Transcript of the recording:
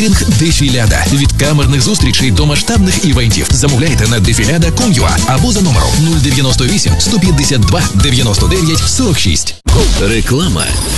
Кетерінг Дефіляда. Від камерних зустрічей до масштабних івентів. Замовляйте на defilada.com.ua або за номером 098 152 99 46. Реклама